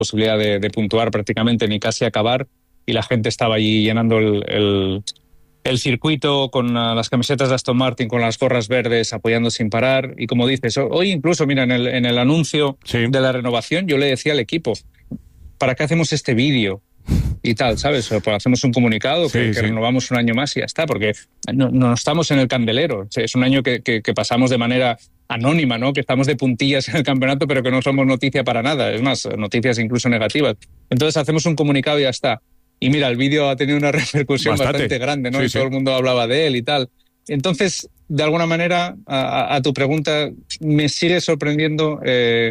posibilidad de puntuar prácticamente ni casi acabar, y la gente estaba allí llenando el circuito con las camisetas de Aston Martin, con las gorras verdes, apoyando sin parar. Y como dices, hoy incluso, mira, en el anuncio de la renovación, yo le decía al equipo, ¿para qué hacemos este vídeo? Y tal, ¿sabes? Pues hacemos un comunicado que renovamos un año más y ya está, porque no estamos en el candelero. Es un año que pasamos de manera anónima, ¿no? Que estamos de puntillas en el campeonato, pero que no somos noticia para nada. Es más, noticias incluso negativas. Entonces hacemos un comunicado y ya está. Y mira, el vídeo ha tenido una repercusión bastante grande, ¿no? Sí, y todo el mundo hablaba de él y tal. Entonces, de alguna manera, a tu pregunta, me sigue sorprendiendo,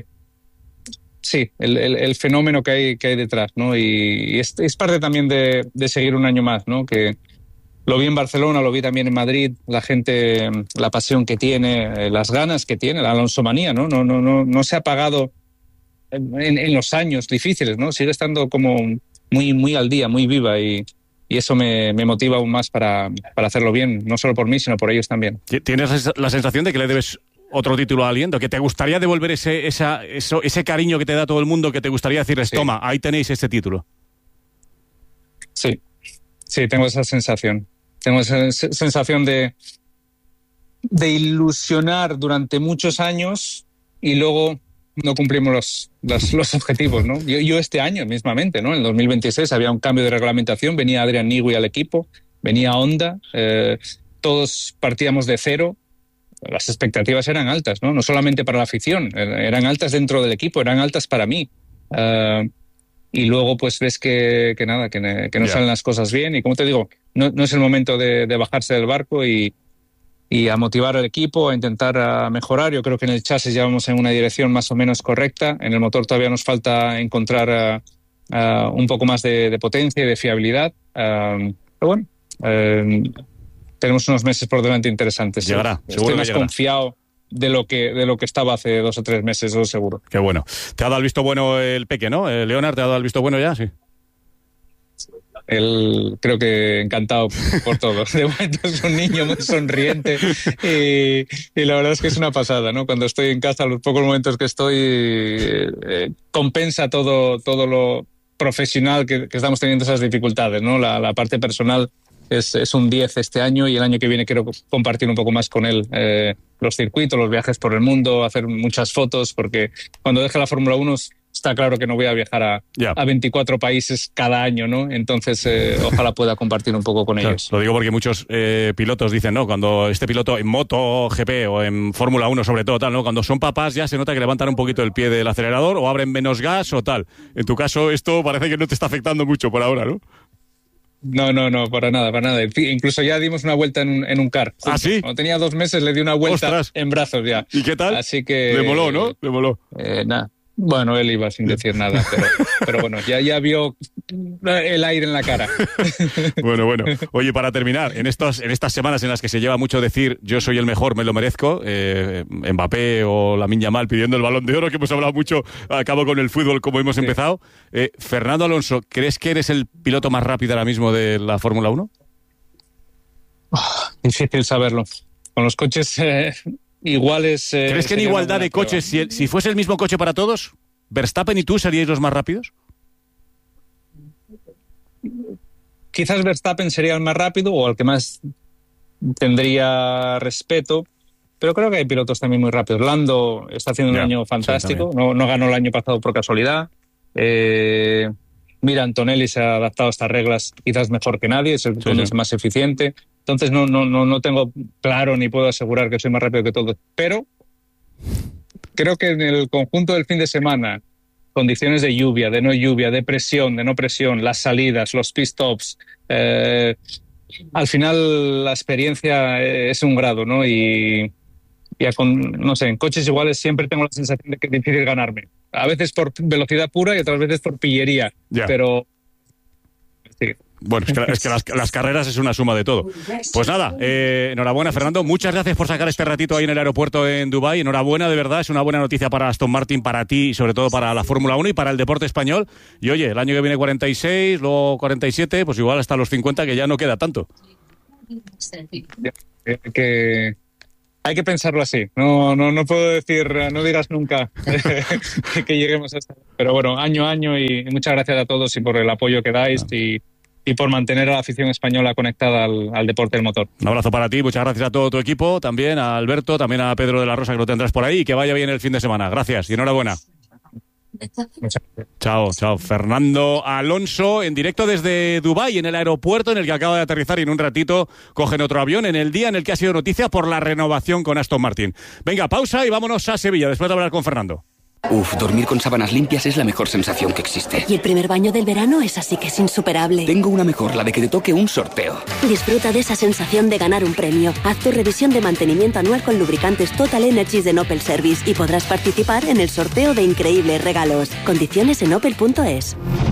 el fenómeno que hay detrás, ¿no? Y es parte también de seguir un año más, ¿no? Que lo vi en Barcelona, lo vi también en Madrid, la gente, la pasión que tiene, las ganas que tiene, la alonsomanía, ¿no? No se ha apagado en los años difíciles, ¿no? Sigue estando como muy al día, muy viva, y eso me motiva aún más para hacerlo bien, no solo por mí, sino por ellos también. ¿Tienes la sensación de que le debes otro título a alguien? ¿Que te gustaría devolver ese cariño que te da todo el mundo, que te gustaría decirles, toma, ahí tenéis este título? Sí, tengo esa sensación. Tengo esa sensación de ilusionar durante muchos años y luego no cumplimos los objetivos, ¿no? Yo este año mismamente, ¿no? En el 2026 había un cambio de reglamentación, venía Adrian Newey al equipo, venía Honda, todos partíamos de cero. Las expectativas eran altas, ¿no? No solamente para la afición, eran altas dentro del equipo, eran altas para mí. Y luego pues ves que no salen las cosas bien, y como te digo, no es el momento de bajarse del barco y a motivar al equipo, a intentar mejorar. Yo creo que en el chasis ya vamos en una dirección más o menos correcta, en el motor todavía nos falta encontrar un poco más de potencia y de fiabilidad, pero bueno, tenemos unos meses por delante interesantes. Llegará, seguro. Estoy más confiado de lo que estaba hace 2 o 3 meses, eso seguro. Qué bueno. Te ha dado el visto bueno el Peque, ¿no? Leonard, ¿te ha dado el visto bueno ya? Sí. Él creo que encantado por todo. De momento es un niño muy sonriente y la verdad es que es una pasada, ¿no? Cuando estoy en casa, los pocos momentos que estoy, compensa todo lo profesional que estamos teniendo esas dificultades, ¿no? La parte personal es un 10 este año, y el año que viene quiero compartir un poco más con él los circuitos, los viajes por el mundo, hacer muchas fotos, porque cuando deje la Fórmula 1 está claro que no voy a viajar a 24 países cada año, ¿no? Entonces, ojalá pueda compartir un poco con ellos. Lo digo porque muchos pilotos dicen, ¿no? Cuando este piloto en Moto GP o en Fórmula 1 sobre todo, tal, ¿no? Cuando son papás ya se nota que levantan un poquito el pie del acelerador o abren menos gas o tal. En tu caso, esto parece que no te está afectando mucho por ahora, ¿no? No, para nada. Incluso ya dimos una vuelta en un car. ¿Ah, sí? Cuando tenía 2 meses le di una vuelta. ¡Ostras! En brazos ya. ¿Y qué tal? Así que... Le moló, ¿no? Le moló. Nada. Bueno, él iba sin decir nada, pero bueno, ya vio el aire en la cara. Bueno. Oye, para terminar, en estas semanas en las que se lleva mucho decir yo soy el mejor, me lo merezco, Mbappé o Lamine Yamal pidiendo el Balón de Oro, que hemos hablado mucho, acabo con el fútbol como hemos empezado. Fernando Alonso, ¿crees que eres el piloto más rápido ahora mismo de la Fórmula 1? Difícil saberlo. Con los coches... iguales. ¿Crees que en igualdad de coches, si fuese el mismo coche para todos, Verstappen y tú seríais los más rápidos? Quizás Verstappen sería el más rápido o el que más tendría respeto, pero creo que hay pilotos también muy rápidos. Lando está haciendo un año fantástico, no ganó el año pasado por casualidad. Mira, Antonelli se ha adaptado a estas reglas quizás mejor que nadie, es el más eficiente. Entonces no tengo claro ni puedo asegurar que soy más rápido que todos. Pero creo que en el conjunto del fin de semana, condiciones de lluvia, de no lluvia, de presión, de no presión, las salidas, los pit stops, al final la experiencia es un grado, ¿no? Y no sé, en coches iguales siempre tengo la sensación de que es difícil ganarme. A veces por velocidad pura y otras veces por pillería. Pero sí. Bueno, es que las carreras es una suma de todo. Pues nada, enhorabuena, Fernando. Muchas gracias por sacar este ratito ahí en el aeropuerto en Dubái. Enhorabuena, de verdad. Es una buena noticia para Aston Martin, para ti y sobre todo para la Fórmula 1 y para el deporte español. Y oye, el año que viene 46, luego 47, pues igual hasta los 50, que ya no queda tanto. Hay que pensarlo así. No puedo decir, no digas nunca que lleguemos hasta. Pero bueno, año a año, y muchas gracias a todos y por el apoyo que dais y por mantener a la afición española conectada al deporte del motor. Un abrazo para ti, muchas gracias a todo tu equipo, también a Alberto, también a Pedro de la Rosa, que lo tendrás por ahí, y que vaya bien el fin de semana. Gracias y enhorabuena. Chao. Fernando Alonso en directo desde Dubái, en el aeropuerto en el que acaba de aterrizar, y en un ratito cogen otro avión en el día en el que ha sido noticia por la renovación con Aston Martin. Venga, pausa y vámonos a Sevilla después de hablar con Fernando. Dormir con sábanas limpias es la mejor sensación que existe. Y el primer baño del verano es así que es insuperable. Tengo una mejor, la de que te toque un sorteo. Disfruta de esa sensación de ganar un premio. Haz tu revisión de mantenimiento anual con lubricantes Total Energies de Opel Service y podrás participar en el sorteo de increíbles regalos. Condiciones en opel.es.